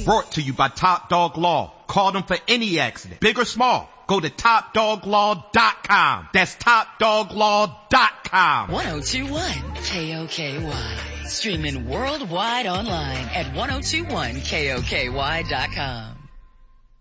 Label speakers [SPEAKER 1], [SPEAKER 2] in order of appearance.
[SPEAKER 1] brought to you by Top Dog Law. Call them for any accident, big or small. Go to TopDogLaw.com. That's TopDogLaw.com.
[SPEAKER 2] 1021 KOKY. Streaming worldwide online at 1021KOKY.com.